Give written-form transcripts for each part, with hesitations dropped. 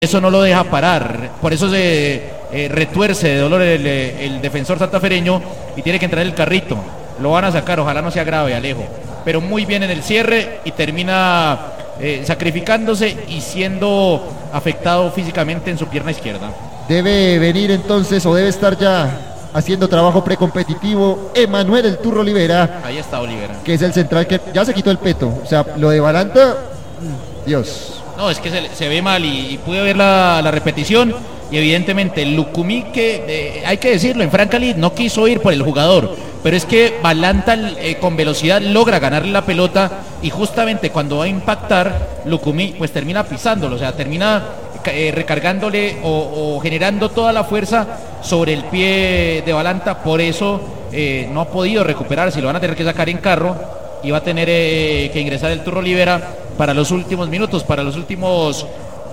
Eso no lo deja parar, por eso se retuerce de dolor el defensor santafereño y tiene que entrar el carrito. Lo van a sacar, ojalá no sea grave, Alejo, pero muy bien en el cierre y termina sacrificándose y siendo afectado físicamente en su pierna izquierda. Debe venir entonces, o debe estar ya haciendo trabajo precompetitivo, Emanuel El Turro Olivera. Ahí está Olivera, que es el central que ya se quitó el peto. O sea, lo de Balanta, Dios. No, es que se ve mal y pude ver la repetición y evidentemente Lucumí, que hay que decirlo, en Franca Lid no quiso ir por el jugador, pero es que Balanta con velocidad logra ganarle la pelota y justamente cuando va a impactar Lucumí pues termina pisándolo, o sea, termina recargándole o generando toda la fuerza sobre el pie de Balanta, por eso no ha podido recuperarse, lo van a tener que sacar en carro y va a tener que ingresar el Turro Olivera para los últimos minutos, para los últimos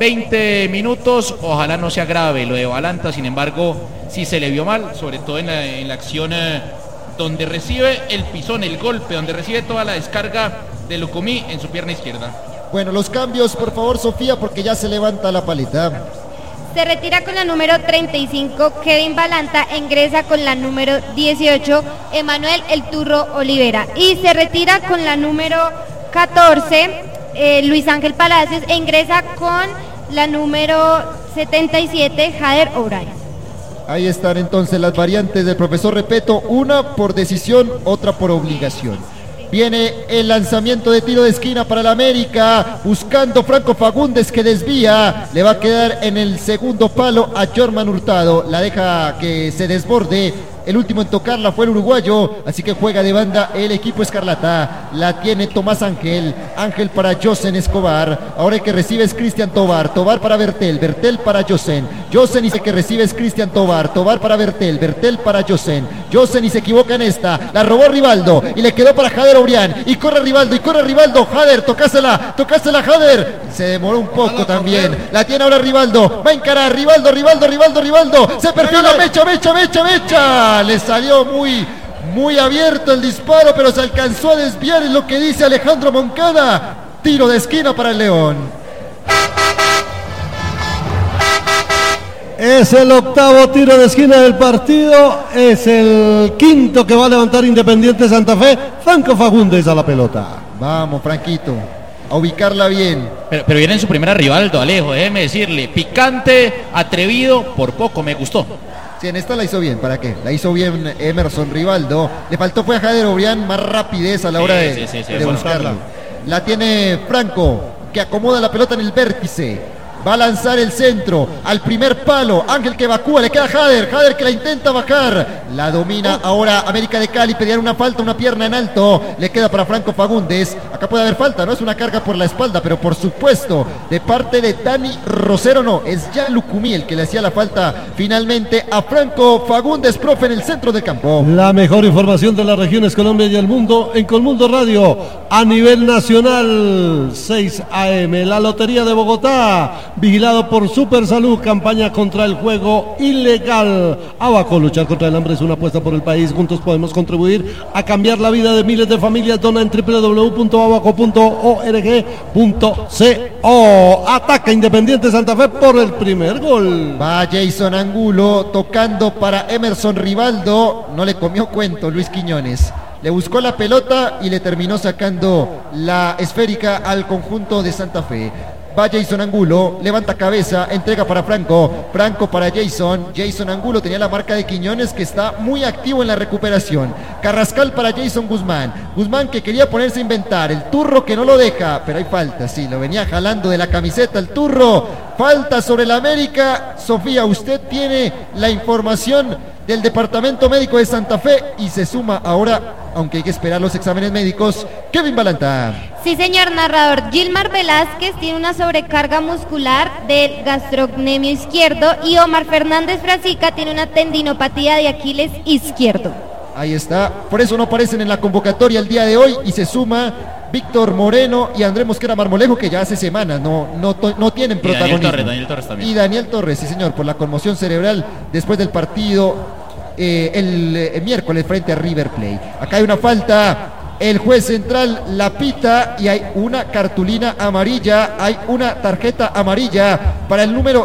20 minutos, ojalá no sea grave lo de Balanta, sin embargo, sí se le vio mal, sobre todo en la acción donde recibe el pisón, el golpe, donde recibe toda la descarga de Lucumí en su pierna izquierda. Bueno, los cambios, por favor, Sofía, porque ya se levanta la paleta. Se retira con la número 35, Kevin Balanta, ingresa con la número 18, Emanuel El Turro Olivera. Y se retira con la número 14, Luis Ángel Palacios, e ingresa con la número 77, Jader O'Brien. Ahí están entonces las variantes del profesor Repeto, una por decisión, otra por obligación. Viene el lanzamiento de tiro de esquina para el América, buscando Franco Fagundes que desvía, le va a quedar en el segundo palo a Jorman Hurtado, la deja que se desborde. El último en tocarla fue el uruguayo, así que juega de banda el equipo escarlata. La tiene Tomás Ángel, Ángel para Josen Escobar. Ahora el que recibe es Cristian Tobar, Tobar para Bertel, Bertel para Josen, Josen y el que recibe es Cristian Tobar, Tobar para Bertel, Bertel para Josen, Josen y se equivoca en esta, la robó Rivaldo y le quedó para Jader Obrián y corre Rivaldo, Jader, tocásela Jader, se demoró un poco también, la tiene ahora Rivaldo, va a encarar Rivaldo, se perfila, mecha, le salió muy abierto el disparo, pero se alcanzó a desviar, es lo que dice Alejandro Moncada. Tiro de esquina para el León. Es el octavo tiro de esquina del partido, es el quinto que va a levantar Independiente Santa Fe. Franco Fagundes a la pelota. Vamos, Franquito, a ubicarla bien. Pero viene en su primera Rivaldo, Alejo, déjeme decirle, picante, atrevido, por poco me gustó. Sí, en esta la hizo bien, ¿para qué? La hizo bien Emerson Rivaldo. Le faltó fue a Jader Obrián más rapidez a la hora de buscarla. La tiene Franco, que acomoda la pelota en el vértice. Va a lanzar el centro al primer palo. Ángel que evacúa, le queda Jader que la intenta bajar. La domina ahora América de Cali. Pedían una falta, una pierna en alto. Le queda para Franco Fagundes. Acá puede haber falta, no es una carga por la espalda, pero por supuesto, de parte de Dani Rosero no. Es ya Lucumí el que le hacía la falta finalmente a Franco Fagundes, profe, en el centro del campo. La mejor información de las regiones Colombia y el mundo en Colmundo Radio a nivel nacional. 6 AM, la Lotería de Bogotá. Vigilado por Supersalud, campaña contra el juego ilegal. Abaco, luchar contra el hambre es una apuesta por el país. Juntos podemos contribuir a cambiar la vida de miles de familias. Dona en www.abaco.org.co. Ataca Independiente Santa Fe por el primer gol. Va Jason Angulo tocando para Emerson Rivaldo. No le comió cuento Luis Quiñones. Le buscó la pelota y le terminó sacando la esférica al conjunto de Santa Fe. Va Jason Angulo, levanta cabeza, entrega para Franco para Jason Angulo tenía la marca de Quiñones, que está muy activo en la recuperación. Carrascal para Jason Guzmán que quería ponerse a inventar, el Turro que no lo deja, pero hay falta, sí, lo venía jalando de la camiseta el Turro, falta sobre el América. Sofía, usted tiene la información del Departamento Médico de Santa Fe y se suma ahora, aunque hay que esperar los exámenes médicos, Kevin Balanta. Sí, señor narrador, Gilmar Velázquez tiene una sobrecarga muscular del gastrocnemio izquierdo y Omar Fernández Frasica tiene una tendinopatía de Aquiles izquierdo. Ahí está, por eso no aparecen en la convocatoria el día de hoy y se suma Víctor Moreno y Andrés Mosquera Marmolejo, que ya hace semanas no tienen protagonismo. Daniel Torres también. Y Daniel Torres, sí señor, por la conmoción cerebral después del partido el miércoles frente a River Plate. Acá hay una falta, el juez central la pita y hay una cartulina amarilla, hay una tarjeta amarilla para el número